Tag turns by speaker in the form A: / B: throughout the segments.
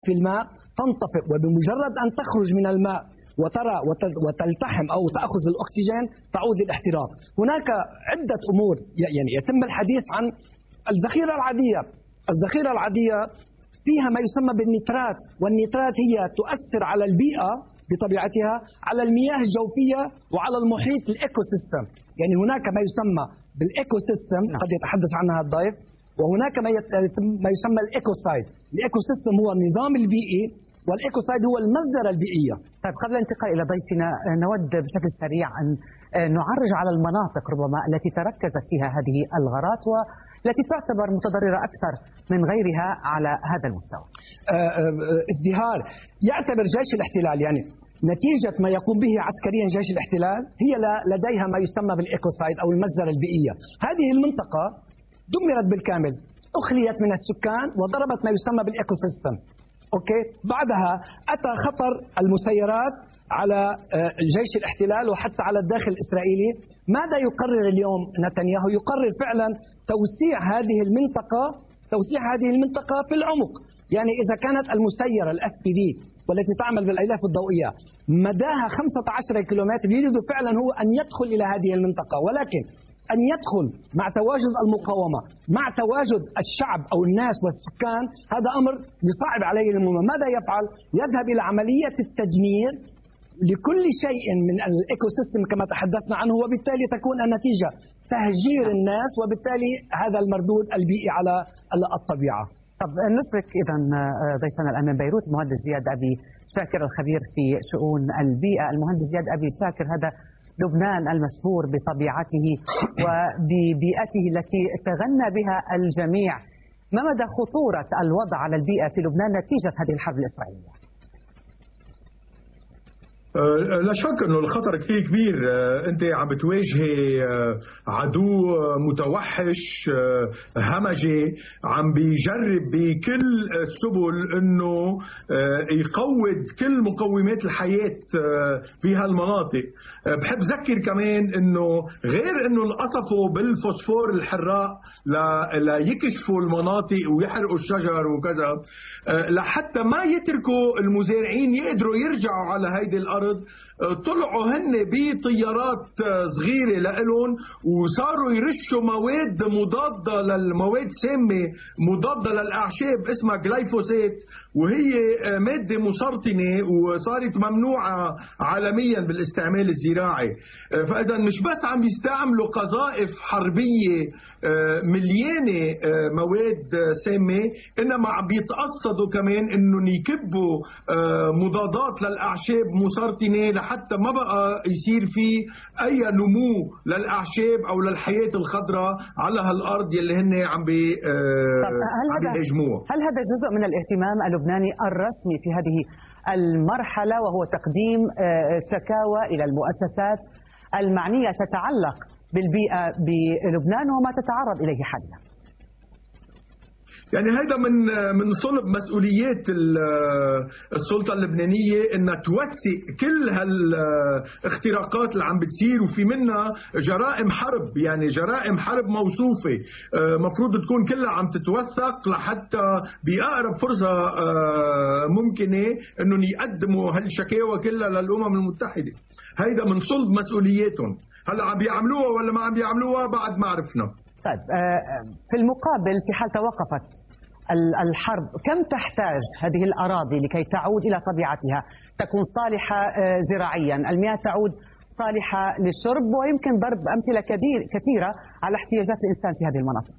A: في الماء تنطفئ، وبمجرد أن تخرج من الماء وترى وتلتحم أو تأخذ الأكسجين تعود للاحتراق. هناك عدة أمور يعني يتم الحديث عن الذخيرة العادية. الذخيرة العادية فيها ما يسمى بالنيترات، والنيترات هي تؤثر على البيئة بطبيعتها، على المياه الجوفية وعلى المحيط الإيكو سيستم. يعني هناك ما يسمى بالإيكو سيستم قد يتحدث عنها الضيف، وهناك ما يسمى الإيكوسايد. الإيكو سيستم هو النظام البيئي، والإيكوسايد هو المصدر البيئية.
B: طيب، قبل الانتقال إلى ضيفنا نود بشكل سريع أن نعرج على المناطق ربما التي تركزت فيها هذه الغارات والتي تعتبر متضررة أكثر من غيرها على هذا المستوى.
A: ازدهار يعتبر جيش الاحتلال يعني نتيجة ما يقوم به عسكريا جيش الاحتلال هي لديها ما يسمى بالإيكوسايد أو المصدر البيئية. هذه المنطقة دمرت بالكامل، أخليت من السكان وضربت ما يسمى بالإيكوسيستم. أوكي، بعدها أتى خطر المسيرات على جيش الاحتلال وحتى على الداخل الإسرائيلي. ماذا يقرر اليوم نتنياهو؟ يقرر فعلا توسيع هذه المنطقة في العمق. يعني إذا كانت المسيرة الFPV والتي تعمل بالأيلاف الضوئية مداها 15 كيلومتر، يريد فعلا هو أن يدخل إلى هذه المنطقة، ولكن أن يدخل مع تواجد المقاومة، مع تواجد الشعب أو الناس والسكان، هذا أمر يصعب عليه المهمة. ماذا يفعل؟ يذهب إلى عملية التدمير لكل شيء من الإيكو سيستم كما تحدثنا عنه، وبالتالي تكون النتيجة تهجير الناس، وبالتالي هذا المردود البيئي على الطبيعة.
B: طب نترك إذا ضيفنا الآن من بيروت المهندس زياد أبي شاكر الخبير في شؤون البيئة. المهندس زياد أبي شاكر، هذا لبنان المشهور بطبيعته وببيئته التي تغنى بها الجميع، ما مدى خطورة الوضع على البيئة في لبنان نتيجة هذه الحرب الإسرائيلية؟
C: لا شك انه الخطر كثير كبير. انت عم بتواجهي عدو متوحش همجي عم بيجرب بكل السبل انه يقوض كل مقومات الحياة بهالمناطق. بحب ذكر كمان انه غير انه انقصفوا بالفوسفور الحراق ليكشفوا المناطق ويحرقوا الشجر وكذا، لحتى ما يتركوا المزارعين يقدروا يرجعوا على هيدي الأرض، طلعوا هن بطيارات صغيرة لإلهم وصاروا يرشوا مواد مضادة للمواد سامة مضادة للأعشاب اسمها جلايفوسات، وهي مادة مسرطنة وصارت ممنوعة عالميا بالاستعمال الزراعي. فإذا مش بس عم يستعملوا قذائف حربية مليانة مواد سامة، إنما عم بيتقصدوا كمان إنهم يكبوا مضادات للأعشاب مسرطنة لحتى ما بقى يصير في أي نمو للأعشاب أو للحياة الخضراء على هالأرض يلي هن عم بيهاجموها.
B: هل هذا جزء من الاهتمام اللبناني الرسمي في هذه المرحلة، وهو تقديم شكاوى إلى المؤسسات المعنية تتعلق بالبيئة بلبنان وما تتعرض إليه حاليا؟
C: يعني هذا من صلب مسؤوليات السلطة اللبنانية انها توثق كل هالاختراقات اللي عم بتصير، وفي منها جرائم حرب، يعني جرائم حرب موصوفة مفروض تكون كلها عم تتوثق لحتى بأقرب فرصة ممكنة انهم يقدموا هالشكاوى كلها للأمم المتحدة. هيدا من صلب مسؤولياتهم. هلا عم بيعملوها ولا ما عم بيعملوها بعد ما عرفنا.
B: طيب، في المقابل في حال توقفت الحرب، كم تحتاج هذه الأراضي لكي تعود إلى طبيعتها، تكون صالحة زراعيا، المياه تعود صالحة للشرب، ويمكن ضرب أمثلة كثيرة على احتياجات الإنسان في هذه المناطق؟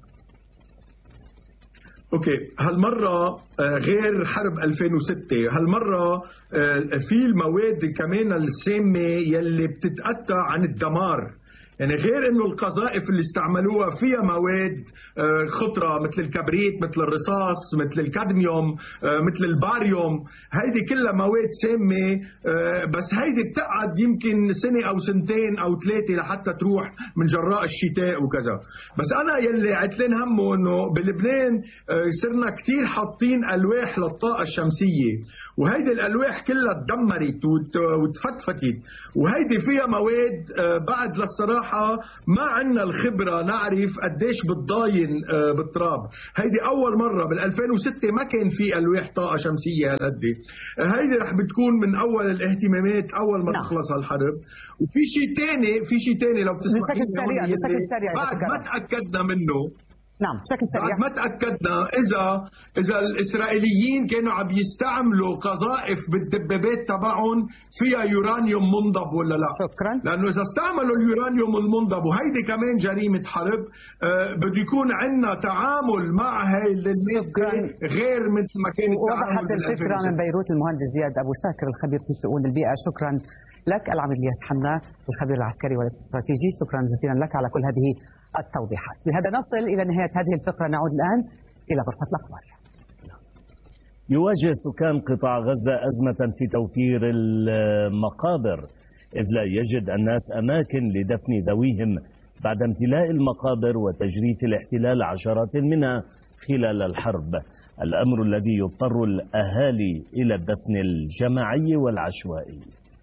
C: اوكي، هالمرة غير حرب 2006، هالمرة في المواد كمان السامة يلي بتتأتى عن الدمار. يعني غير انه القذائف اللي استعملوها فيها مواد خطرة مثل الكبريت، مثل الرصاص، مثل الكادميوم، مثل الباريوم، هيدي كلها مواد سامة، بس هيدي بتقعد يمكن سنة او سنتين او ثلاثة لحتى تروح من جراء الشتاء وكذا. بس انا يلي عتلين همه انه بلبنان صرنا كتير حاطين الواح للطاقة الشمسية، وهيدي الالواح كلها تدمرت وتفتفتت، وهيدي فيها مواد بعد للصراحة بصراحة ما عندنا الخبرة نعرف قديش بتضاين بالتراب. هيدي أول مرة بال2006 ما كان في ألواح طاقة شمسية هالقد. هيدي رح بتكون من أول الاهتمامات أول ما تخلص هالحرب. وفي شيء ثاني لو بتسمحي بعد ما تأكدنا منه.
B: نعم بشكل سريع.
C: بعد ما تأكدنا إذا الإسرائيليين كانوا عم يستعملوا قذائف بالدبابات تبعهم فيها يورانيوم منضب ولا لا.
B: شكرا.
C: لأنه إذا استعملوا اليورانيوم المنضب وهيدي كمان جريمة حرب بده يكون عندنا تعامل مع هاي المادة غير مثل ما كان التعامل.
B: وضحت الفكرة من بيروت المهندس زياد أبو شاكر الخبير في شؤون البيئة. شكرا لك العميد الياس حنا الخبير العسكري والاستراتيجي. شكرا جزيلا لك على كل هذه التوضيحات. بهذا نصل إلى نهاية هذه الفقرة. نعود الآن إلى غرفة الأخبار.
D: يواجه سكان قطاع غزة أزمة في توفير المقابر، إذ لا يجد الناس أماكن لدفن ذويهم بعد امتلاء المقابر وتجريف الاحتلال عشرات منها خلال الحرب، الأمر الذي يضطر الأهالي إلى الدفن الجماعي والعشوائي.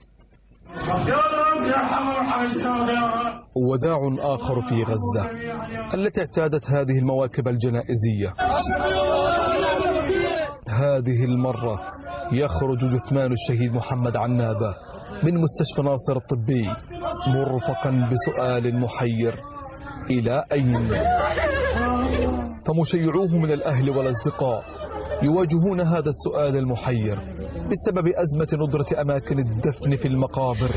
E: وداع آخر في غزة التي اعتادت هذه المواكب الجنائزية. هذه المرة يخرج جثمان الشهيد محمد عنابة من مستشفى ناصر الطبي مرفقا بسؤال محير: إلى أين؟ فمشيعوه من الأهل والأصدقاء يواجهون هذا السؤال المحير بسبب أزمة ندرة أماكن الدفن في المقابر.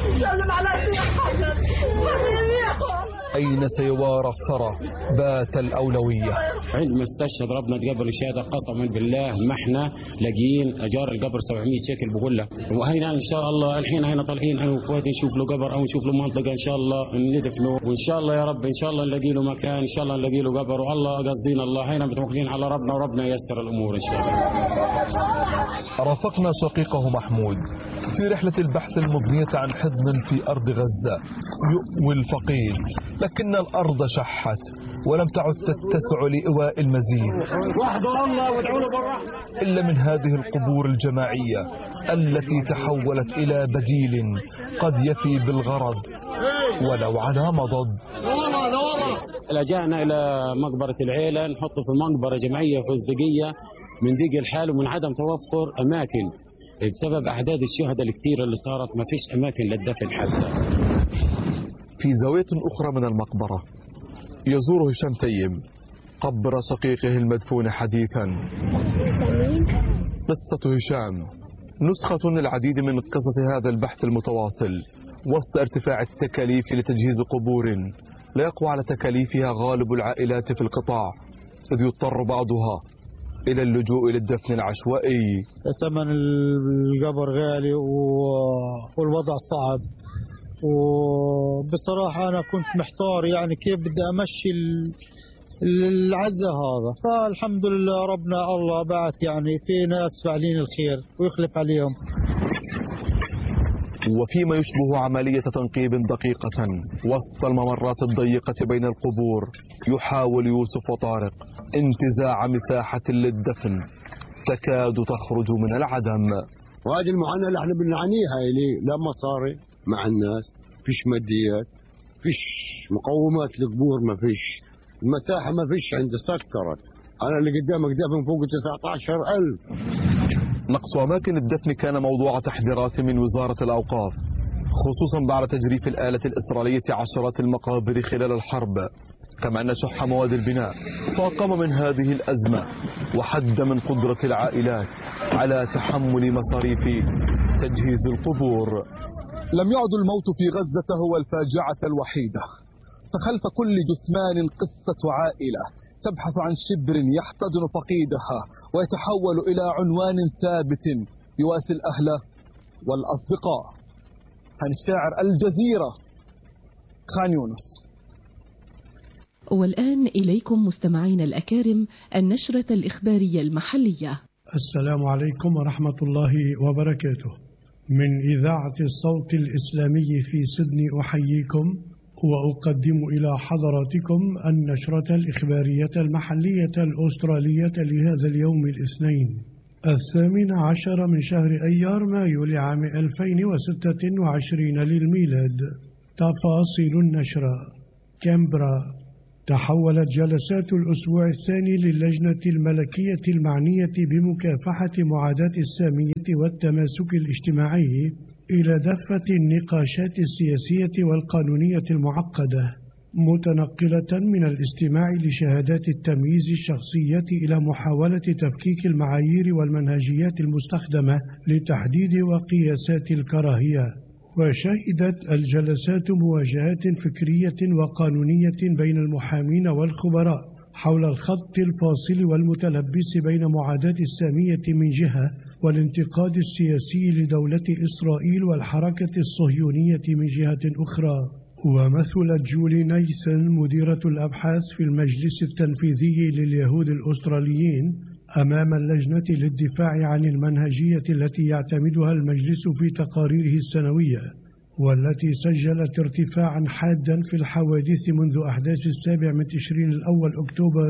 E: أين سيوارى الثرى بات الأولوية؟
F: عند مستشهد ربنا تقبل الشهادة قسما بالله ما احنا لاقيين أجار القبر 700 شيكل بقول لك. وهينا إن شاء الله الحين هينا طالعين أنا وأخواتي نشوف له قبر أو نشوف له منطقة إن شاء الله ندفنه، وإن شاء الله يا رب إن شاء الله نلاقي له مكان، إن شاء الله نلاقي له قبر، والله قصدينا الله هينا متوكلين على ربنا وربنا ييسر الأمور إن شاء الله.
E: رافقنا شقيقه محمود في رحلة البحث المضنية عن حضن في أرض غزة يؤوي الفقيد، لكن الأرض شحت ولم تعد تتسع لإواء المزيد إلا من هذه القبور الجماعية التي تحولت إلى بديل قد يفي بالغرض ولو على مضض.
F: لجأنا إلى مقبرة العيلة نحطه في مقبرة جمعية فزدقية من ضيق الحال ومن عدم توفر أماكن بسبب أعداد الشهداء الكثيرة اللي صارت ما فيش أماكن للدفن حتى.
E: في زاوية أخرى من المقبرة يزور هشام تيم قبر شقيقه المدفون حديثا. قصة هشام نسخة العديد من قصص هذا البحث المتواصل وسط ارتفاع التكاليف لتجهيز قبور لا يقوى على تكاليفها غالب العائلات في القطاع، إذ يضطر بعضها إلى اللجوء للدفن العشوائي.
G: ثمن القبر غالي والوضع صعب، وبصراحة أنا كنت محتار يعني كيف بدي أمشي العزة هذا، فالحمد لله ربنا الله بعث يعني في ناس فاعلين الخير ويخلف عليهم.
E: وفيما يشبه عملية تنقيب دقيقة وسط الممرات الضيقة بين القبور يحاول يوسف وطارق انتزاع مساحة للدفن تكاد تخرج من العدم.
H: وهذه المعاناة اللي احنا بنعانيها اللي لا مصاري مع الناس، فيش ماديات، فيش مقومات للقبور، ما فيش المساحة، ما فيش عندي سكرت. أنا اللي قدامك دفن فوق 19,000.
E: نقص أماكن الدفن كان موضوع تحذيرات من وزارة الأوقاف، خصوصا بعد تجريف الآلة الإسرائيلية عشرات المقابر خلال الحرب، كما أن شح مواد البناء فاقم من هذه الأزمة وحد من قدرة العائلات على تحمل مصاريف تجهيز القبور.
I: لم يعد الموت في غزة هو الفاجعة الوحيدة، فخلف كل جثمان قصة عائلة تبحث عن شبر يحتضن فقيدها ويتحول إلى عنوان ثابت يواسي الأهل والأصدقاء. عن الشاعر الجزيرة خان يونس.
J: والآن إليكم مستمعين الأكارم النشرة الإخبارية المحلية.
K: السلام عليكم ورحمة الله وبركاته. من إذاعة الصوت الإسلامي في سيدني أحييكم وأقدم إلى حضراتكم النشرة الإخبارية المحلية الأسترالية لهذا اليوم الاثنين 18 من شهر أيار مايو لعام 2026 للميلاد. تفاصيل النشرة. كامبرا. تحولت جلسات الأسبوع الثاني للجنة الملكية المعنية بمكافحة معاداة السامية والتماسك الاجتماعي إلى دفة النقاشات السياسية والقانونية المعقدة، متنقلة من الاستماع لشهادات التمييز الشخصية إلى محاولة تفكيك المعايير والمنهجيات المستخدمة لتحديد وقياسات الكراهية. وشهدت الجلسات مواجهات فكرية وقانونية بين المحامين والخبراء حول الخط الفاصل والمتلبس بين معاداة السامية من جهة والانتقاد السياسي لدولة إسرائيل والحركة الصهيونية من جهة أخرى. ومثلت جولي نايثن مديرة الأبحاث في المجلس التنفيذي لليهود الأستراليين أمام اللجنة للدفاع عن المنهجية التي يعتمدها المجلس في تقاريره السنوية، والتي سجلت ارتفاعا حادا في الحوادث منذ أحداث 7 تشرين الأول أكتوبر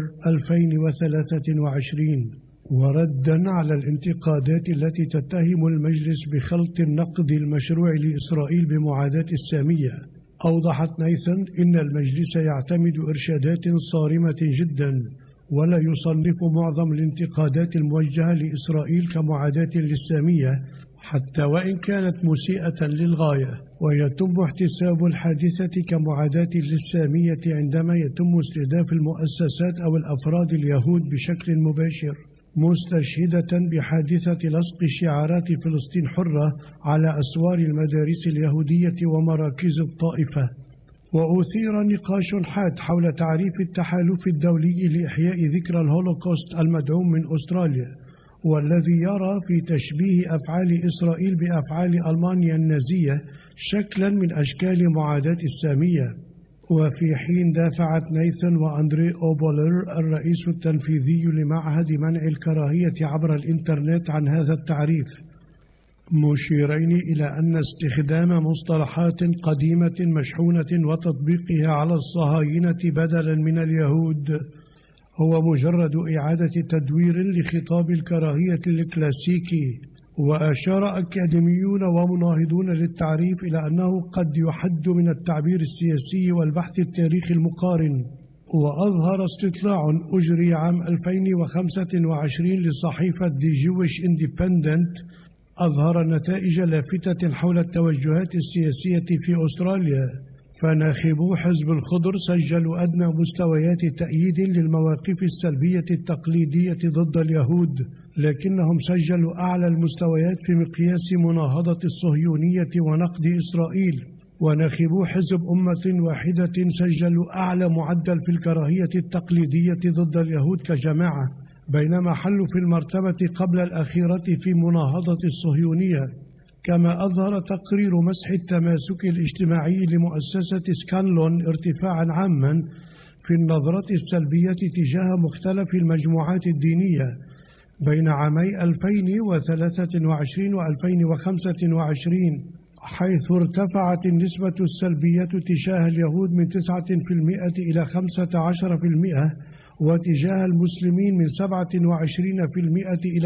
K: 2023. وردا على الانتقادات التي تتهم المجلس بخلط النقد المشروع لإسرائيل بمعاداة السامية، أوضحت نايثن إن المجلس يعتمد إرشادات صارمة جدا ولا يصنف معظم الانتقادات الموجهة لإسرائيل كمعاداة للسامية حتى وإن كانت مسيئة للغاية، ويتم احتساب الحادثة كمعاداة للسامية عندما يتم استهداف المؤسسات أو الأفراد اليهود بشكل مباشر، مستشهدة بحادثة لصق شعارات فلسطين حرة على أسوار المدارس اليهودية ومراكز الطائفة. وأثير نقاش حاد حول تعريف التحالف الدولي لإحياء ذكرى الهولوكوست المدعوم من أستراليا، والذي يرى في تشبيه أفعال إسرائيل بأفعال ألمانيا النازية شكلا من أشكال معاداة السامية. وفي حين دافعت نايثن وأندري أوبولر الرئيس التنفيذي لمعهد منع الكراهية عبر الإنترنت عن هذا التعريف، مشيرين إلى أن استخدام مصطلحات قديمة مشحونة وتطبيقها على الصهاينة بدلا من اليهود هو مجرد إعادة تدوير لخطاب الكراهية الكلاسيكي. وأشار أكاديميون ومناهضون للتعريف إلى أنه قد يحد من التعبير السياسي والبحث التاريخي المقارن. وأظهر استطلاع أجري عام 2025 لصحيفة The Jewish Independent أظهر نتائج لافتة حول التوجهات السياسية في أستراليا. فناخبو حزب الخضر سجلوا أدنى مستويات تأييد للمواقف السلبية التقليدية ضد اليهود، لكنهم سجلوا أعلى المستويات في مقياس مناهضة الصهيونية ونقد إسرائيل. وناخبو حزب أمة واحدة سجلوا أعلى معدل في الكراهية التقليدية ضد اليهود كجماعة، بينما حلوا في المرتبة قبل الأخيرة في مناهضة الصهيونية. كما أظهر تقرير مسح التماسك الاجتماعي لمؤسسة سكانلون ارتفاعا عاما في النظرة السلبية تجاه مختلف المجموعات الدينية بين عامي 2023 و 2025، حيث ارتفعت النسبة السلبية تجاه اليهود من 9% إلى 15%، وتجاه المسلمين من 27% إلى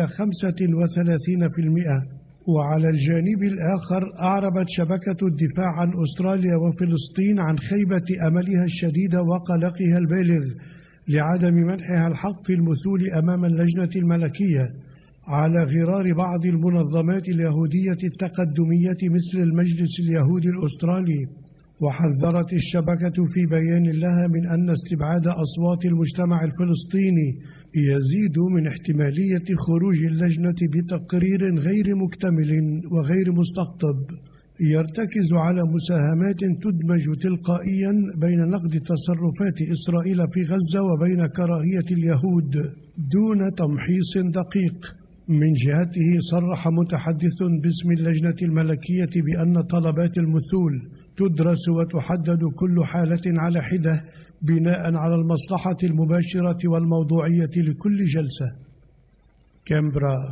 K: 35%. وعلى الجانب الآخر أعربت شبكة الدفاع عن أستراليا وفلسطين عن خيبة أملها الشديد وقلقها البالغ لعدم منحها الحق في المثول أمام اللجنة الملكية، على غرار بعض المنظمات اليهودية التقدمية مثل المجلس اليهودي الأسترالي. وحذرت الشبكة في بيان لها من أن استبعاد أصوات المجتمع الفلسطيني يزيد من احتمالية خروج اللجنة بتقرير غير مكتمل وغير مستقطب يرتكز على مساهمات تدمج تلقائيا بين نقد تصرفات إسرائيل في غزة وبين كراهية اليهود دون تمحيص دقيق. من جهته صرح متحدث باسم اللجنة الملكية بأن طلبات المثول تدرس وتحدد كل حالة على حدة بناء على المصلحة المباشرة والموضوعية لكل جلسة. كامبرا.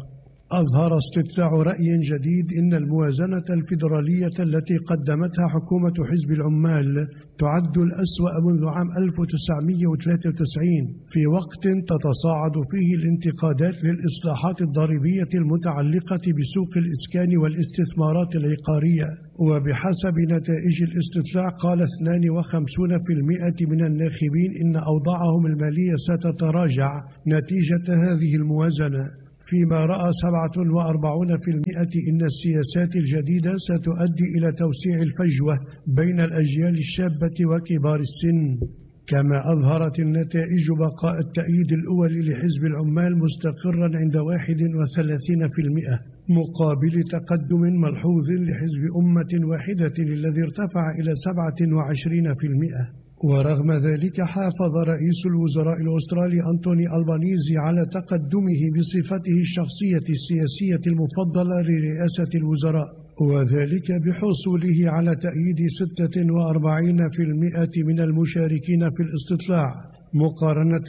K: أظهر استطلاع رأي جديد إن الموازنة الفيدرالية التي قدمتها حكومة حزب العمال تعد الأسوأ منذ عام 1993 في وقت تتصاعد فيه الانتقادات للإصلاحات الضريبية المتعلقة بسوق الإسكان والاستثمارات العقارية. وبحسب نتائج الاستطلاع قال 52% من الناخبين إن أوضاعهم المالية ستتراجع نتيجة هذه الموازنة، فيما رأى 47% إن السياسات الجديدة ستؤدي إلى توسيع الفجوة بين الأجيال الشابة وكبار السن. كما أظهرت النتائج بقاء التأييد الأولي لحزب العمال مستقرا عند 31% مقابل تقدم ملحوظ لحزب أمة واحدة الذي ارتفع إلى 27%. ورغم ذلك حافظ رئيس الوزراء الأسترالي أنتوني ألبانيزي على تقدمه بصفته الشخصية السياسية المفضلة لرئاسة الوزراء، وذلك بحصوله على تأييد 46% من المشاركين في الاستطلاع مقارنة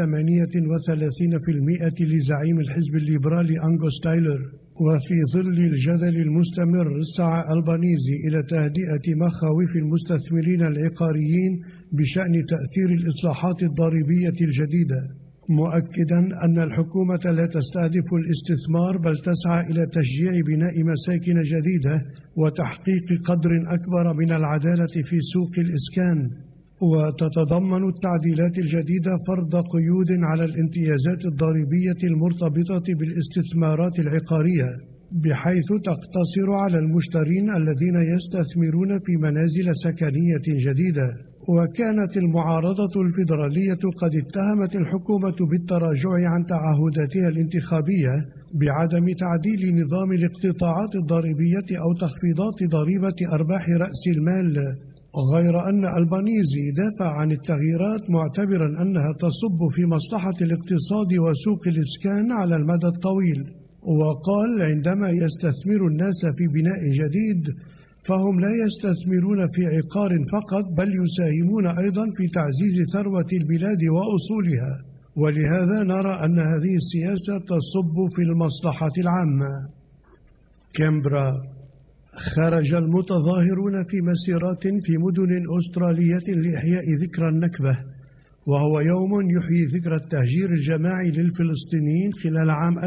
K: ب38% لزعيم الحزب الليبرالي أنغوس تايلر. وفي ظل الجدل المستمر سعى ألبانيزي إلى تهدئة مخاوف المستثمرين العقاريين بشأن تأثير الإصلاحات الضريبية الجديدة، مؤكدا أن الحكومة لا تستهدف الاستثمار بل تسعى إلى تشجيع بناء مساكن جديدة وتحقيق قدر أكبر من العدالة في سوق الإسكان. وتتضمن التعديلات الجديدة فرض قيود على الامتيازات الضريبية المرتبطة بالاستثمارات العقارية، بحيث تقتصر على المشترين الذين يستثمرون في منازل سكنية جديدة. وكانت المعارضة الفيدرالية قد اتهمت الحكومة بالتراجع عن تعهداتها الانتخابية بعدم تعديل نظام الاقتطاعات الضريبية أو تخفيضات ضريبة أرباح رأس المال، غير أن ألبانيزي دافع عن التغييرات معتبرا أنها تصب في مصلحة الاقتصاد وسوق الإسكان على المدى الطويل. وقال عندما يستثمر الناس في بناء جديد فهم لا يستثمرون في عقار فقط بل يساهمون أيضا في تعزيز ثروة البلاد وأصولها، ولهذا نرى أن هذه السياسة تصب في المصلحة العامة. كامبرا. خرج المتظاهرون في مسيرات في مدن أسترالية لإحياء ذكرى النكبة، وهو يوم يحيي ذكرى التهجير الجماعي للفلسطينيين خلال عام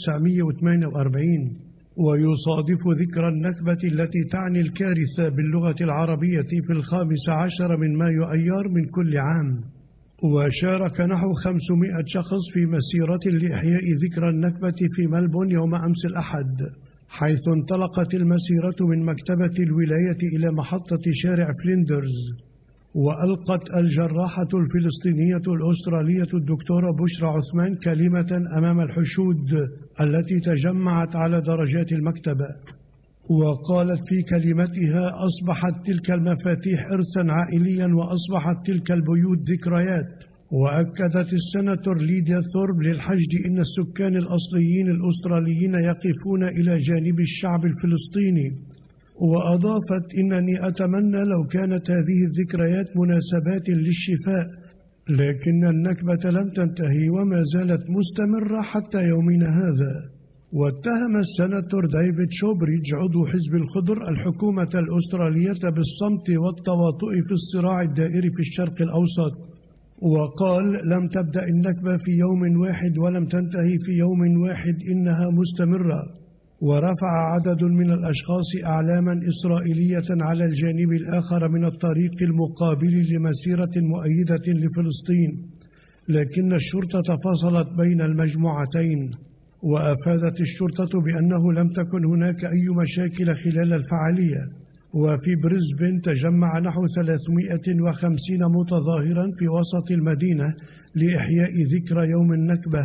K: 1948، ويصادف ذكرى النكبة التي تعني الكارثة باللغة العربية في 15 من مايو أيار من كل عام. وشارك نحو 500 شخص في مسيرة لإحياء ذكرى النكبة في ملبون يوم أمس الأحد، حيث انطلقت المسيرة من مكتبة الولاية إلى محطة شارع فليندرز. وألقت الجراحة الفلسطينية الأسترالية الدكتورة بشرى عثمان كلمة أمام الحشود التي تجمعت على درجات المكتبة، وقالت في كلمتها: أصبحت تلك المفاتيح إرثا عائليا وأصبحت تلك البيوت ذكريات. وأكدت السناتور ليديا ثورب للحشد إن السكان الأصليين الأستراليين يقفون إلى جانب الشعب الفلسطيني، وأضافت: إنني أتمنى لو كانت هذه الذكريات مناسبات للشفاء، لكن النكبة لم تنتهي وما زالت مستمرة حتى يومنا هذا. واتهم السناتور ديفيد شوبريدج عضو حزب الخضر الحكومة الأسترالية بالصمت والتواطؤ في الصراع الدائري في الشرق الأوسط، وقال: لم تبدأ النكبة في يوم واحد ولم تنتهي في يوم واحد، إنها مستمرة. ورفع عدد من الأشخاص أعلاما إسرائيلية على الجانب الآخر من الطريق المقابل لمسيرة مؤيدة لفلسطين، لكن الشرطة فصلت بين المجموعتين. وأفادت الشرطة بأنه لم تكن هناك أي مشاكل خلال الفعالية. وفي بريسبن تجمع نحو 350 متظاهرا في وسط المدينة لإحياء ذكرى يوم النكبة.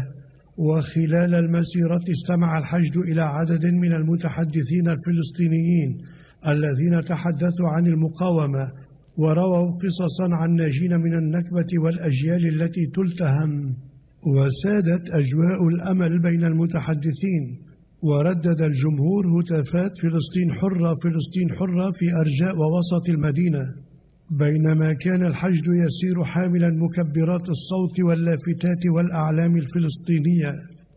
K: وخلال المسيرة استمع الحشد إلى عدد من المتحدثين الفلسطينيين الذين تحدثوا عن المقاومة ورووا قصصا عن ناجين من النكبة والأجيال التي تلتهم. وسادت أجواء الأمل بين المتحدثين، وردد الجمهور هتافات فلسطين حرة فلسطين حرة في أرجاء ووسط المدينة، بينما كان الحشد يسير حاملا مكبرات الصوت واللافتات والأعلام الفلسطينية.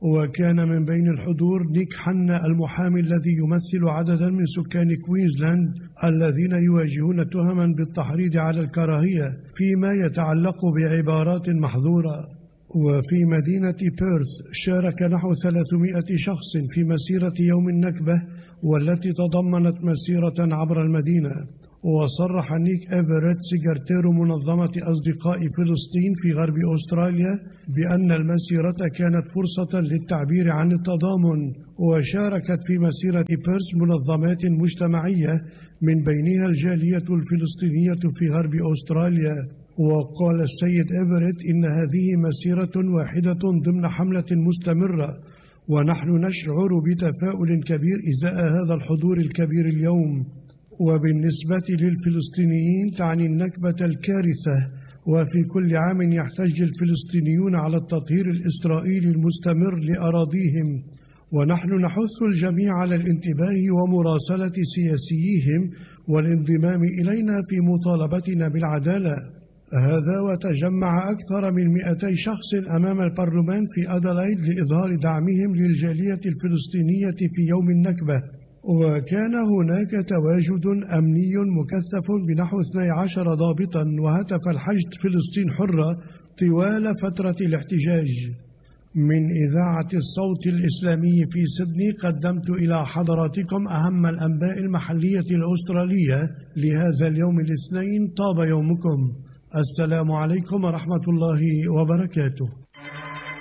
K: وكان من بين الحضور نيك حنا المحامي الذي يمثل عددا من سكان كوينزلاند الذين يواجهون تهما بالتحريض على الكراهية فيما يتعلق بعبارات محظورة. وفي مدينة بيرث شارك نحو 300 شخص في مسيرة يوم النكبة والتي تضمنت مسيرة عبر المدينة. وصرح نيك إيفريت سكرتير منظمة أصدقاء فلسطين في غرب أستراليا بأن المسيرة كانت فرصة للتعبير عن التضامن. وشاركت في مسيرة بيرث منظمات مجتمعية من بينها الجالية الفلسطينية في غرب أستراليا. وقال السيد إيفريت إن هذه مسيرة واحدة ضمن حملة مستمرة، ونحن نشعر بتفاؤل كبير إزاء هذا الحضور الكبير اليوم. وبالنسبة للفلسطينيين تعني النكبة الكارثة، وفي كل عام يحتج الفلسطينيون على التطهير الإسرائيلي المستمر لأراضيهم، ونحن نحث الجميع على الانتباه ومراسلة سياسيهم والانضمام إلينا في مطالبتنا بالعدالة. هذا وتجمع أكثر من 200 شخص أمام البرلمان في أدلايد لإظهار دعمهم للجالية الفلسطينية في يوم النكبة. وكان هناك تواجد أمني مكثف بنحو 12 ضابطا وهتف الحشد فلسطين حرة طوال فترة الاحتجاج. من إذاعة الصوت الإسلامي في سيدني قدمت إلى حضراتكم أهم الأنباء المحلية الأسترالية لهذا اليوم الاثنين. طاب يومكم. السلام عليكم ورحمة الله وبركاته.